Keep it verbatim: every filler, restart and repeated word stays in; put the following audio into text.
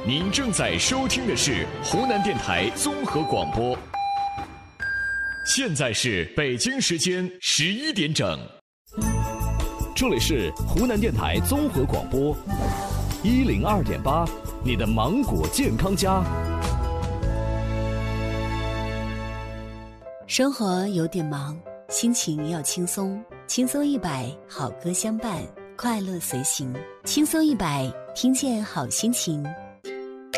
您正在收听的是湖南电台综合广播。现在是北京时间十一点整， 这里是湖南电台综合广播一零二点八，你的芒果健康家。 生活有点忙，心情要轻松，轻松一百，好歌相伴，快乐随行。轻松一百，听见好心情。